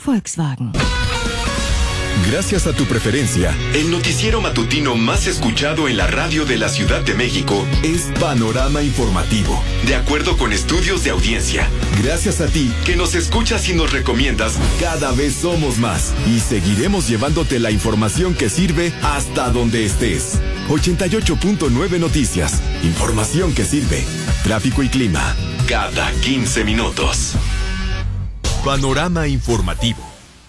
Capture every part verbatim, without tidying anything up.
Volkswagen. Gracias a tu preferencia, el noticiero matutino más escuchado en la radio de la Ciudad de México es Panorama Informativo, de acuerdo con estudios de audiencia. Gracias a ti, que nos escuchas y nos recomiendas, cada vez somos más y seguiremos llevándote la información que sirve hasta donde estés. ochenta y ocho punto nueve Noticias, información que sirve. Tráfico y clima, cada quince minutos. Panorama Informativo.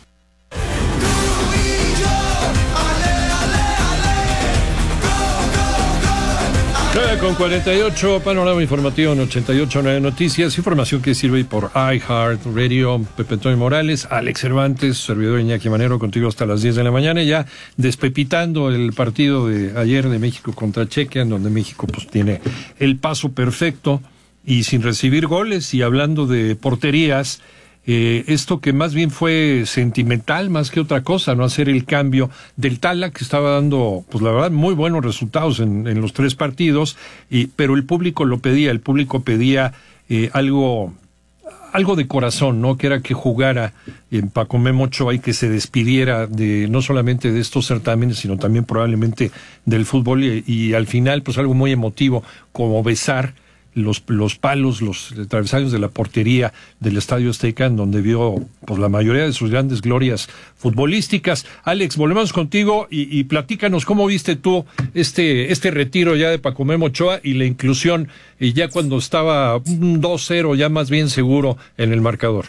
Con cuarenta y ocho, Panorama Informativo en ochenta y ocho punto nueve Noticias, información que sirve por iHeart Radio. Pepe Toño Morales, Alex Cervantes, servidor Iñaki Manero, contigo hasta las diez de la mañana, ya despepitando el partido de ayer de México contra Chequia, en donde México pues tiene el paso perfecto y sin recibir goles. Y hablando de porterías, Eh, esto que más bien fue sentimental más que otra cosa, no hacer el cambio del Tala, que estaba dando, pues la verdad, muy buenos resultados en, en los tres partidos, y, pero el público lo pedía, el público pedía eh, algo, algo de corazón, ¿no? Que era que jugara en Paco Memo Ochoa y que se despidiera de, no solamente de estos certámenes, sino también probablemente del fútbol, y, y al final, pues algo muy emotivo, como besar los los palos, los travesaños de la portería del Estadio Azteca, en donde vio pues la mayoría de sus grandes glorias futbolísticas. Alex, volvemos contigo y, y platícanos cómo viste tú este este retiro ya de Paco Memo Ochoa y la inclusión, y ya cuando estaba dos cero ya más bien seguro en el marcador.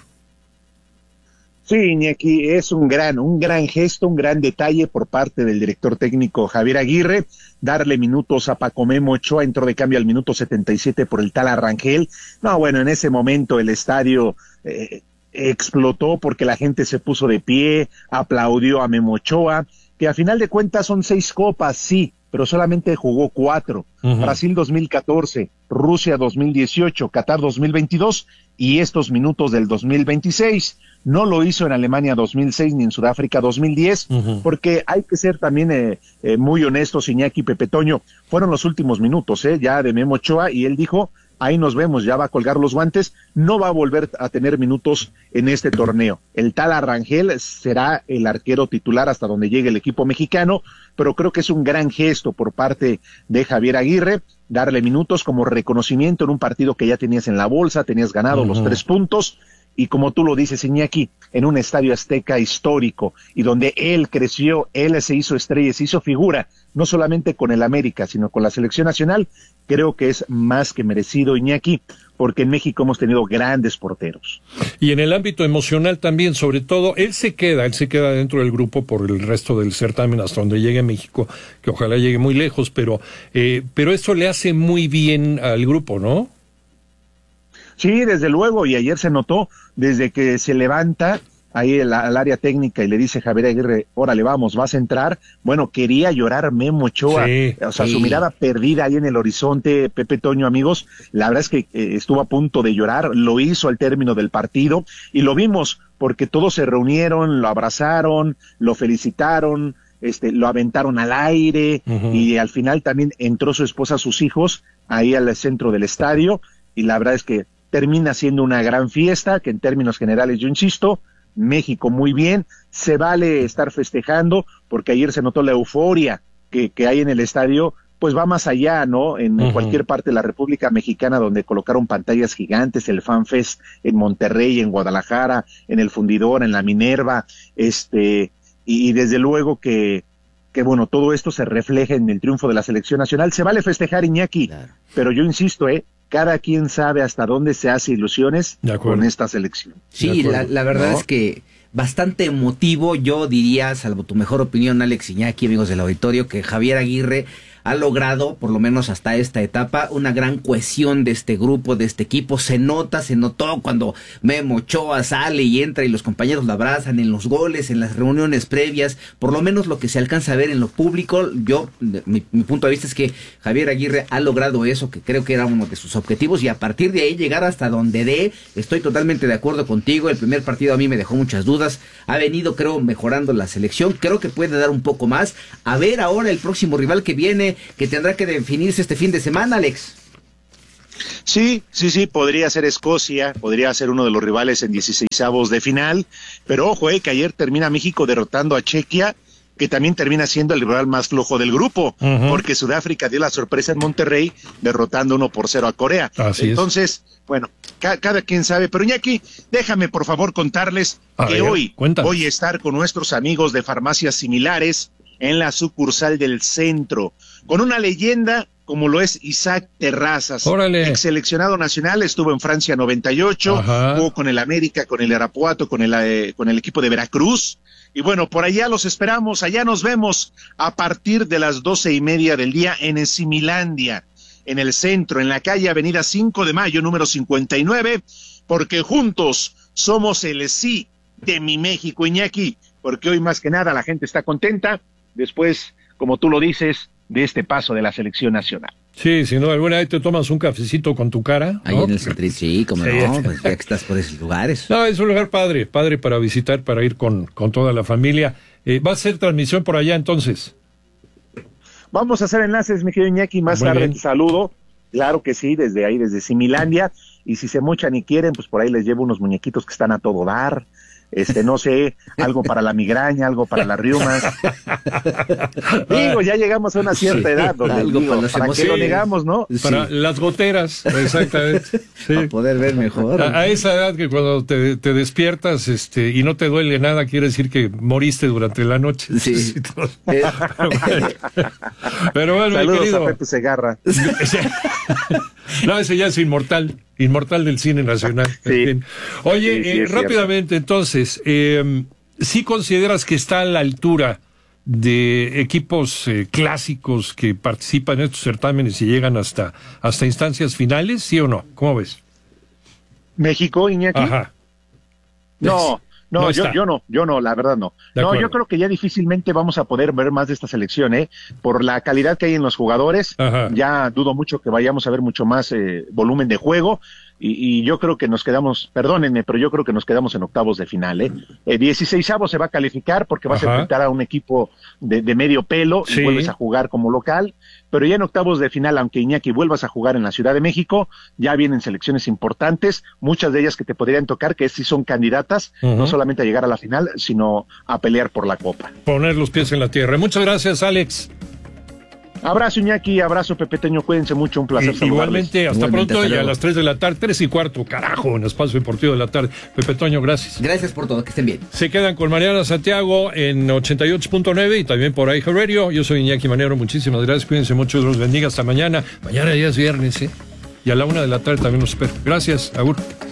Sí, Iñaki, es un gran, un gran gesto, un gran detalle por parte del director técnico Javier Aguirre, darle minutos a Paco Memo Ochoa. Entró de cambio al minuto setenta y siete por el Tala Rangel. No, bueno, en ese momento el estadio eh, explotó porque la gente se puso de pie, aplaudió a Memo Ochoa, que a final de cuentas son seis copas, sí, pero solamente jugó cuatro. Uh-huh. Brasil dos mil catorce, Rusia dos mil dieciocho, Qatar dos mil veintidós y estos minutos del dos mil veintiséis. No lo hizo en Alemania dos mil seis ni en Sudáfrica dos mil diez, uh-huh. porque hay que ser también eh, eh, muy honestos, Iñaki, Pepe Toño, fueron los últimos minutos eh, ya de Memo Ochoa, y él dijo, ahí nos vemos, ya va a colgar los guantes, no va a volver a tener minutos en este torneo. El Tala Rangel será el arquero titular hasta donde llegue el equipo mexicano, pero creo que es un gran gesto por parte de Javier Aguirre, darle minutos como reconocimiento en un partido que ya tenías en la bolsa, tenías ganado uh-huh. los tres puntos, y como tú lo dices, Iñaki, en un estadio azteca histórico, y donde él creció, él se hizo estrella, se hizo figura, no solamente con el América, sino con la selección nacional, creo que es más que merecido, Iñaki, porque en México hemos tenido grandes porteros. Y en el ámbito emocional también, sobre todo, él se queda, él se queda dentro del grupo por el resto del certamen hasta donde llegue a México, que ojalá llegue muy lejos, pero, eh, pero eso le hace muy bien al grupo, ¿no? Sí, desde luego, y ayer se notó, desde que se levanta ahí al, al área técnica y le dice Javier Aguirre, órale, vamos, vas a entrar. Bueno, quería llorar Memo Ochoa, sí, o sea, sí. Su mirada perdida ahí en el horizonte, Pepe Toño, amigos, la verdad es que eh, estuvo a punto de llorar, lo hizo al término del partido, y lo vimos, porque todos se reunieron, lo abrazaron, lo felicitaron, este, lo aventaron al aire, uh-huh. y al final también entró su esposa, sus hijos, ahí al centro del estadio, y la verdad es que termina siendo una gran fiesta, que en términos generales, yo insisto, México muy bien, se vale estar festejando, porque ayer se notó la euforia que, que hay en el estadio, pues va más allá, ¿no? En, uh-huh. en cualquier parte de la República Mexicana, donde colocaron pantallas gigantes, el Fan Fest en Monterrey, en Guadalajara, en el Fundidor, en la Minerva, este, y, y desde luego que, que bueno, todo esto se refleja en el triunfo de la selección nacional. Se vale festejar, Iñaki, claro. Pero yo insisto, eh, cada quien sabe hasta dónde se hace ilusiones con esta selección. Sí, la, la verdad ¿no? es que bastante emotivo, yo diría, salvo tu mejor opinión, Alex, Iñaki, amigos del auditorio, que Javier Aguirre ha logrado, por lo menos hasta esta etapa, una gran cohesión de este grupo, de este equipo. Se nota, se notó cuando Memo Ochoa sale y entra y los compañeros lo abrazan en los goles, en las reuniones previas, por lo menos lo que se alcanza a ver en lo público. Yo, mi, mi punto de vista es que Javier Aguirre ha logrado eso, que creo que era uno de sus objetivos, y a partir de ahí llegar hasta donde dé. Estoy totalmente de acuerdo contigo. El primer partido a mí me dejó muchas dudas, ha venido, creo, mejorando la selección, creo que puede dar un poco más. A ver ahora el próximo rival que viene, que tendrá que definirse este fin de semana, Alex. Sí, sí, sí, podría ser Escocia, podría ser uno de los rivales en dieciseisavos de final, pero ojo, eh, que ayer termina México derrotando a Chequia, que también termina siendo el rival más flojo del grupo, uh-huh. porque Sudáfrica dio la sorpresa en Monterrey, derrotando uno por cero a Corea. Así Entonces, es. bueno, ca- cada quien sabe, pero Iñaki, déjame por favor contarles a que ver, hoy cuéntanos. Voy a estar con nuestros amigos de farmacias similares en la sucursal del centro, con una leyenda como lo es Isaac Terrazas, Órale. ex seleccionado nacional, estuvo en Francia noventa y ocho, Ajá. jugó con el América, con el Irapuato, con el, eh, con el equipo de Veracruz, y bueno, por allá los esperamos, allá nos vemos a partir de las doce y media del día en Similandia, en el centro, en la calle Avenida cinco de Mayo, número cincuenta y nueve, porque juntos somos el sí de mi México, Iñaki, porque hoy más que nada la gente está contenta, después, como tú lo dices, de este paso de la selección nacional. Sí, si no, alguna vez te tomas un cafecito con tu cara, ¿no? Ahí en el centro, sí, como sí. no, pues ya que estás por esos lugares. No, es un lugar padre, padre para visitar, para ir con, con toda la familia. Eh, ¿Va a ser transmisión por allá entonces? Vamos a hacer enlaces, mi querido Iñaki, más Muy tarde bien. Te saludo. Claro que sí, desde ahí, desde Similandia. Y si se mochan y quieren, pues por ahí les llevo unos muñequitos que están a todo dar. Este, no sé, algo para la migraña, algo para las riumas. Digo, ya llegamos a una cierta sí, edad donde algo digo, para, para que lo negamos, ¿no? Para sí. las goteras, exactamente. Sí. Para poder ver mejor. A, a esa edad que cuando te, te despiertas este, y no te duele nada, quiere decir que moriste durante la noche. Sí. Pero bueno, pero bueno saludos mi querido. A Pepe Segarra. No, ese ya es inmortal, inmortal del cine nacional. Sí. Oye, sí, sí, eh, rápidamente entonces, eh, ¿sí consideras que está a la altura de equipos eh, clásicos que participan en estos certámenes y llegan hasta, hasta instancias finales, sí o no? ¿Cómo ves? México, Iñaki. Ajá. No. No, no yo, yo no, yo no, la verdad no. No, yo creo que ya difícilmente vamos a poder ver más de esta selección, ¿eh? Por la calidad que hay en los jugadores, Ajá. ya dudo mucho que vayamos a ver mucho más eh, volumen de juego. Y, y yo creo que nos quedamos, perdónenme, pero yo creo que nos quedamos en octavos de final, ¿eh? eh dieciseisavo se va a calificar porque vas Ajá. a enfrentar a un equipo de, de medio pelo y sí. vuelves a jugar como local, pero ya en octavos de final, aunque Iñaki vuelvas a jugar en la Ciudad de México, ya vienen selecciones importantes, muchas de ellas que te podrían tocar, que sí son candidatas, uh-huh. no solamente a llegar a la final, sino a pelear por la Copa. Poner los pies en la tierra. Muchas gracias, Alex. Abrazo, Iñaki, abrazo, Pepeteño, cuídense mucho, un placer y, saludarles. Igualmente, hasta igualmente, pronto, hasta y a las tres de la tarde, tres y cuarto, carajo, en Espacio Deportivo de la tarde. Pepe Toño, gracias. Gracias por todo, que estén bien. Se quedan con Mariana Santiago en ochenta y ocho punto nueve y también por iHeartRadio. Yo soy Iñaki Manero, muchísimas gracias, cuídense mucho, Dios los bendiga, hasta mañana. Mañana ya es viernes, ¿eh? Y a la una de la tarde también los espero. Gracias, agur.